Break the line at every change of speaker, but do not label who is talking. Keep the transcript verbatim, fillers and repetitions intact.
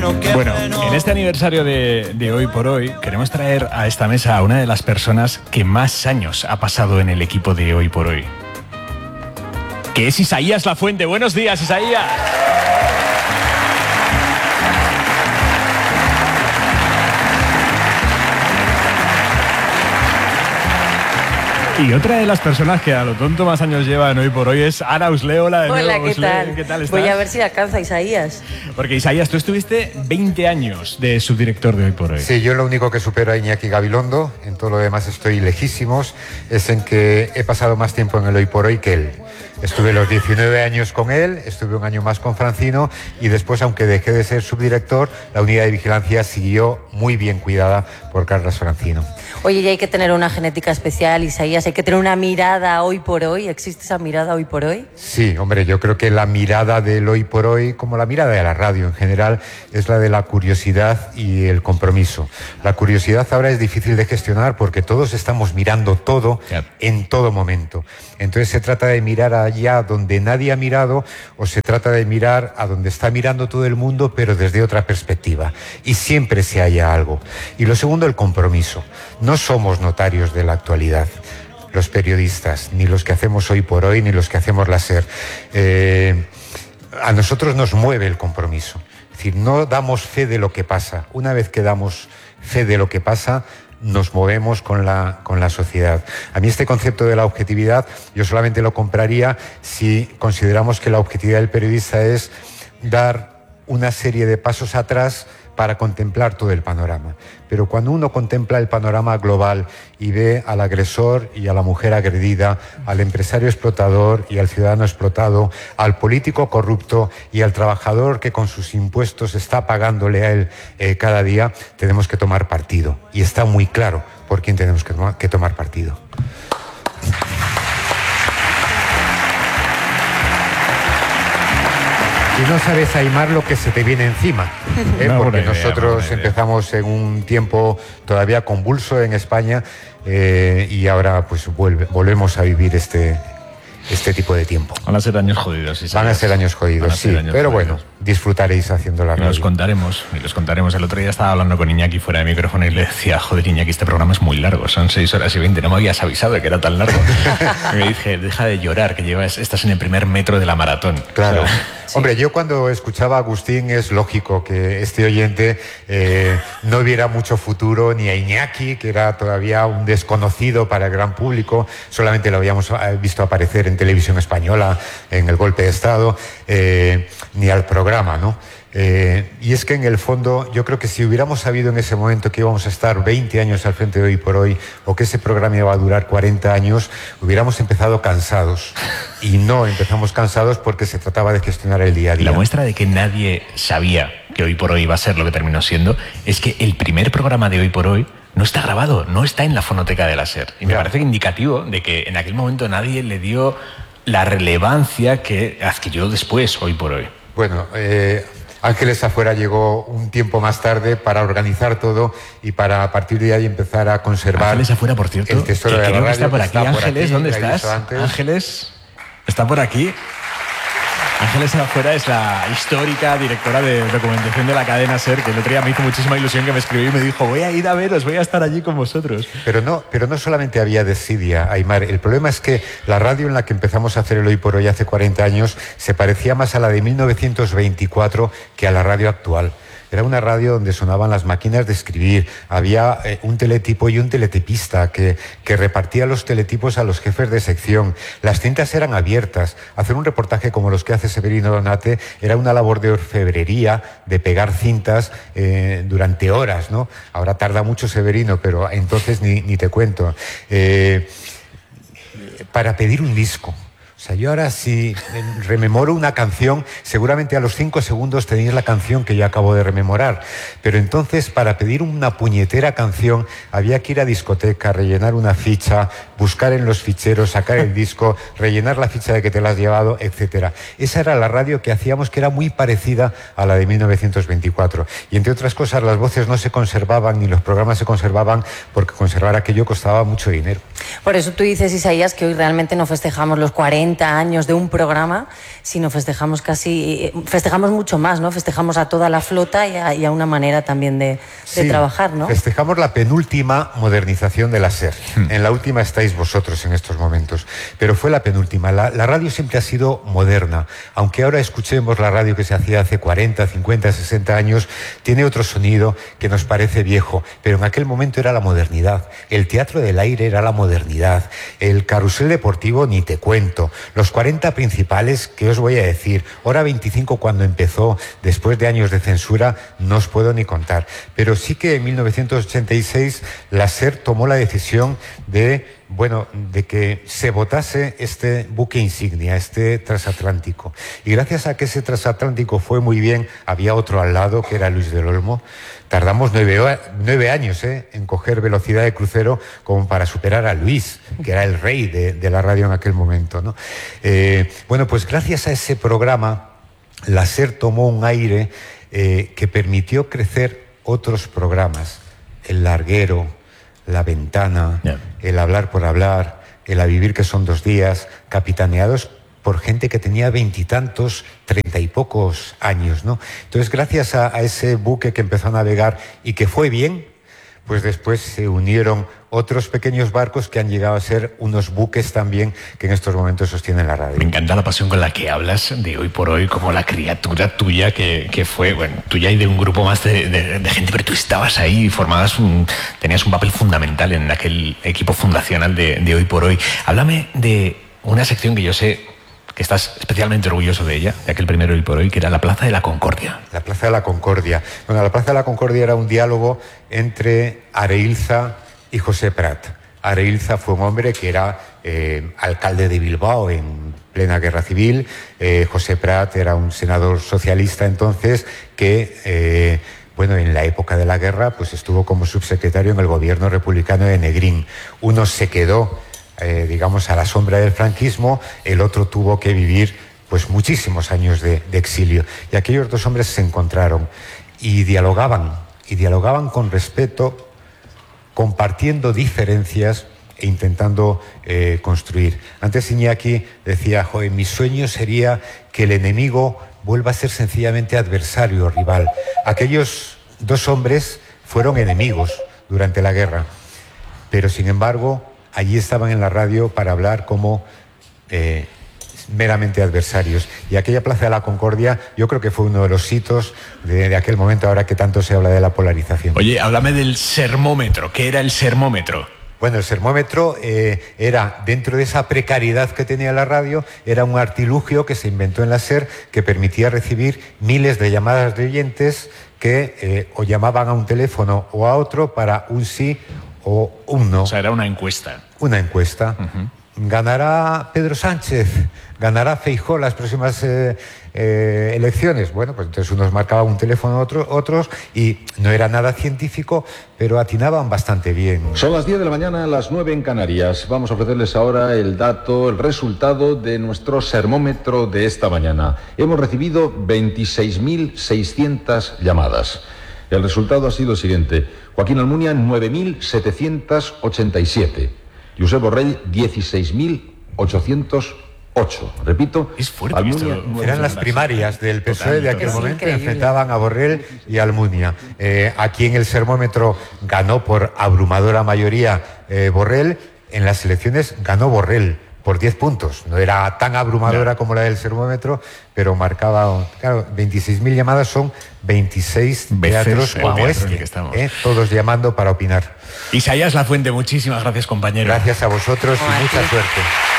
Bueno, en este aniversario de, de Hoy por Hoy queremos traer a esta mesa a una de las personas que más años ha pasado en el equipo de Hoy por Hoy, que es Isaías Lafuente. Buenos días, Isaías. Y otra de las personas que a lo tonto más años llevan Hoy por Hoy es Ana Usleola. De
Hola,
nuevo.
¿qué
Usle,
tal?
¿Qué tal estás?
Voy a ver si alcanza Isaías.
Porque Isaías, tú estuviste veinte años de subdirector de Hoy por Hoy.
Sí, yo lo único que supero a Iñaki Gabilondo, en todo lo demás estoy lejísimos, es en que he pasado más tiempo en el Hoy por Hoy que él. Estuve los diecinueve años con él, estuve un año más con Francino y después, aunque dejé de ser subdirector, la unidad de vigilancia siguió muy bien cuidada por Carlos Francino.
Oye, y hay que tener una genética especial, Isaías, hay que tener una mirada Hoy por Hoy. ¿Existe esa mirada Hoy por Hoy?
Sí, hombre, yo creo que la mirada del Hoy por Hoy, como la mirada de la radio en general, es la de la curiosidad y el compromiso. La curiosidad ahora es difícil de gestionar porque todos estamos mirando todo en todo momento. Entonces se trata de mirar allá donde nadie ha mirado o se trata de mirar a donde está mirando todo el mundo, pero desde otra perspectiva. Y siempre se halla algo. Y lo segundo, el compromiso. No somos notarios de la actualidad, los periodistas, ni los que hacemos Hoy por Hoy, ni los que hacemos la SER. Eh, a nosotros nos mueve el compromiso. Es decir, no damos fe de lo que pasa. Una vez que damos fe de lo que pasa, nos movemos con la, con la sociedad. A mí este concepto de la objetividad yo solamente lo compraría si consideramos que la objetividad del periodista es dar una serie de pasos atrás para contemplar todo el panorama. Pero cuando uno contempla el panorama global y ve al agresor y a la mujer agredida, al empresario explotador y al ciudadano explotado, al político corrupto y al trabajador que con sus impuestos está pagándole a él eh, cada día, tenemos que tomar partido. Y está muy claro por quién tenemos que, to- que tomar partido. Y no sabes, Aimar, lo que se te viene encima, ¿eh?
No,
porque
buena idea,
nosotros
buena idea.
empezamos en un tiempo todavía convulso en España eh, y ahora pues vuelve, volvemos a vivir este, este tipo de tiempo.
Van a ser años jodidos, Isaías.
Van a ser años
Van
jodidos,
a ser
sí,
años
pero
jodidos.
bueno, disfrutaréis haciendo la
Y los
radio.
contaremos, y los contaremos. El otro día estaba hablando con Iñaki fuera de micrófono y le decía, joder, Iñaki, este programa es muy largo, son seis horas y veinte, no me habías avisado de que era tan largo. Y me dije, deja de llorar, que llevas, estás en el primer metro de la maratón.
Claro.
O sea,
Sí.
Hombre, yo cuando escuchaba a Agustín es lógico que este oyente eh, no viera mucho futuro ni a Iñaki, que era todavía un desconocido para el gran público, solamente lo habíamos eh, visto aparecer en televisión española en el golpe de Estado, eh, ni al programa, ¿no? Eh, y es que en el fondo yo creo que si hubiéramos sabido en ese momento que íbamos a estar veinte años al frente de Hoy por Hoy o que ese programa iba a durar cuarenta años, hubiéramos empezado cansados. Y no empezamos cansados porque se trataba de gestionar el día a día.
la muestra de que nadie sabía que Hoy por Hoy iba a ser lo que terminó siendo es que el primer programa de Hoy por Hoy no está grabado, no está en la fonoteca de la SER. Y me
Ya.
parece indicativo de que en aquel momento nadie le dio la relevancia que adquirió después Hoy por Hoy.
Bueno, eh, Ángeles Afuera llegó un tiempo más tarde para organizar todo y para a partir de ahí empezar a conservar.
Ángeles Afuera, por cierto,
el tesoro
que
de la
creo que
radio,
está por
que
aquí.
está por
Ángeles,
aquí,
¿dónde
la he
estás?
visto antes.
Ángeles, está por aquí. Ángeles Afuera es la histórica directora de documentación de la cadena SER, que el otro día me hizo muchísima ilusión que me escribió y me dijo, voy a ir a veros, voy a estar allí con vosotros.
Pero no, pero no solamente había desidia, Aimar. El problema es que la radio en la que empezamos a hacer el Hoy por Hoy hace cuarenta años se parecía más a la de mil novecientos veinticuatro que a la radio actual. Era una radio donde sonaban las máquinas de escribir, había eh, un teletipo y un teletipista que, que repartía los teletipos a los jefes de sección. Las cintas eran abiertas. Hacer un reportaje como los que hace Severino Donate era una labor de orfebrería, de pegar cintas eh, durante horas, ¿no? Ahora tarda mucho Severino, pero entonces ni, ni te cuento. Eh, para pedir un disco. O sea, yo ahora si rememoro una canción, seguramente a los cinco segundos tenéis la canción que yo acabo de rememorar. Pero entonces, para pedir una puñetera canción, había que ir a discoteca, rellenar una ficha, buscar en los ficheros, sacar el disco, rellenar la ficha de que te la has llevado, etcétera. Esa era la radio que hacíamos, que era muy parecida a la de mil novecientos veinticuatro. Y entre otras cosas, las voces no se conservaban, ni los programas se conservaban, porque conservar aquello costaba mucho dinero.
Por eso tú dices, Isaías, que hoy realmente no festejamos los cuarenta treinta años de un programa, sino festejamos casi, festejamos mucho más, ¿no? Festejamos a toda la flota y a, y a una manera también de, de
sí,
trabajar, ¿no?
Festejamos la penúltima modernización de la SER. Hmm. En la última estáis vosotros en estos momentos, pero fue la penúltima. La, la radio siempre ha sido moderna, aunque ahora escuchemos la radio que se hacía hace cuarenta, cincuenta, sesenta años, tiene otro sonido que nos parece viejo, pero en aquel momento era la modernidad. El Teatro del Aire era la modernidad, el carrusel deportivo ni te cuento, los cuarenta principales, que os voy a decir, Hora veinticinco cuando empezó, después de años de censura, no os puedo ni contar, pero sí que en mil novecientos ochenta y seis la SER tomó la decisión de, bueno, de que se votase este buque insignia, este transatlántico, y gracias a que ese transatlántico fue muy bien, había otro al lado que era Luis del Olmo. Tardamos nueve, nueve años ¿eh? en coger velocidad de crucero como para superar a Luis, que era el rey de, de la radio en aquel momento, ¿no? Eh, bueno, pues gracias a ese programa, la SER tomó un aire eh, que permitió crecer otros programas, El Larguero, La Ventana, yeah. El Hablar por Hablar, El A Vivir que son dos días, capitaneados por gente que tenía veintitantos, treinta y pocos años, ¿no? Entonces, gracias a, a ese buque que empezó a navegar y que fue bien, pues después se unieron otros pequeños barcos que han llegado a ser unos buques también que en estos momentos sostienen la radio.
Me encanta la pasión con la que hablas de Hoy por Hoy, como la criatura tuya que, que fue, bueno, tuya y de un grupo más de, de, de gente, pero tú estabas ahí y formabas un, tenías un papel fundamental en aquel equipo fundacional de, de Hoy por Hoy. Háblame de una sección que yo sé que estás especialmente orgulloso de ella, de aquel primero Hoy por Hoy, que era la Plaza de la Concordia.
La Plaza de la Concordia. Bueno, la Plaza de la Concordia era un diálogo entre Areilza y José Prat. Areilza fue un hombre que era eh, alcalde de Bilbao en plena guerra civil. Eh, José Prat era un senador socialista entonces que... Eh, Bueno, en la época de la guerra, pues estuvo como subsecretario en el gobierno republicano de Negrín. Uno se quedó Eh, digamos, a la sombra del franquismo, el otro tuvo que vivir pues muchísimos años de, de exilio. Y aquellos dos hombres se encontraron y dialogaban, y dialogaban con respeto, compartiendo diferencias e intentando eh, construir. Antes Iñaki decía, joder, mi sueño sería que el enemigo vuelva a ser sencillamente adversario o rival. Aquellos dos hombres fueron enemigos durante la guerra, pero sin embargo allí estaban en la radio para hablar como eh, meramente adversarios. Y aquella Plaza de la Concordia yo creo que fue uno de los hitos de, de aquel momento, ahora que tanto se habla de la polarización.
Oye, háblame del sermómetro. ¿Qué era el sermómetro?
Bueno, el sermómetro eh, era, dentro de esa precariedad que tenía la radio, era un artilugio que se inventó en la SER que permitía recibir miles de llamadas de oyentes que eh, o llamaban a un teléfono o a otro para un sí o un no.
O sea, era una encuesta.
Una encuesta. Uh-huh. ¿Ganará Pedro Sánchez? ¿Ganará Feijóo las próximas eh, eh, elecciones? Bueno, pues entonces unos marcaban un teléfono, otro, otros, y no era nada científico, pero atinaban bastante bien.
Son las diez de la mañana, las nueve en Canarias. Vamos a ofrecerles ahora el dato, el resultado de nuestro sermómetro de esta mañana. Hemos recibido veintiséis mil seiscientas llamadas. El resultado ha sido el siguiente. Joaquín Almunia, nueve mil setecientos ochenta y siete. Josep Borrell, dieciséis mil ochocientos ocho. Repito,
es fuerte.
Almunia, esto, eran las primarias del P S O E de aquel momento, enfrentaban a Borrell y a Almunia. Eh, aquí en el sermómetro ganó por abrumadora mayoría eh, Borrell. En las elecciones ganó Borrell por diez puntos. No era tan abrumadora no. como la del sermómetro, pero marcaba, claro, veintiséis mil llamadas son veintiséis teatros como este, ¿eh? Todos llamando para opinar.
Isaías Lafuente, muchísimas gracias, compañero.
Gracias a vosotros y mucha suerte.